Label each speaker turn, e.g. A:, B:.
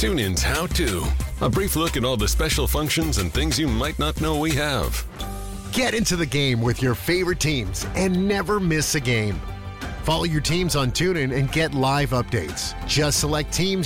A: TuneIn's How To. A brief look at all the special functions and things you might not know we have.
B: Get into the game with your favorite teams and never miss a game. Follow your teams on TuneIn and get live updates. Just select teams